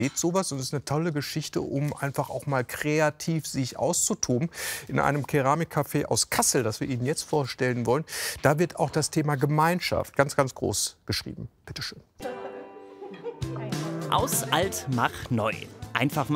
Geht sowas und es ist eine tolle Geschichte, um einfach auch mal kreativ sich auszutoben. In einem Keramikcafé aus Kassel, das wir Ihnen jetzt vorstellen wollen, da wird auch das Thema Gemeinschaft ganz, ganz groß geschrieben. Bitte schön. Aus alt mach neu. Einfach